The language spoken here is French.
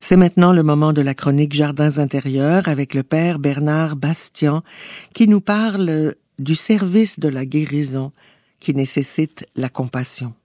C'est maintenant le moment de la chronique Jardins intérieurs avec le père Bernard Bastian qui nous parle du service de la guérison qui nécessite la compassion.